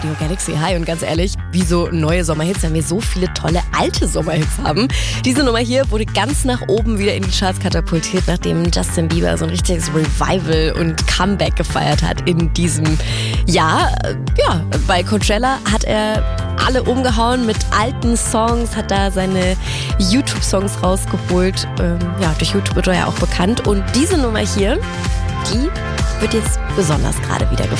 Radio Galaxy. Hi, und ganz ehrlich, wieso neue Sommerhits, wenn wir so viele tolle alte Sommerhits haben? Diese Nummer hier wurde ganz nach oben wieder in die Charts katapultiert, nachdem Justin Bieber so ein richtiges Revival und Comeback gefeiert hat in diesem Jahr. Ja, bei Coachella hat er alle umgehauen mit alten Songs, hat da seine YouTube-Songs rausgeholt. Durch YouTube wird er ja auch bekannt. Und diese Nummer hier, die wird jetzt besonders gerade wieder gefeiert.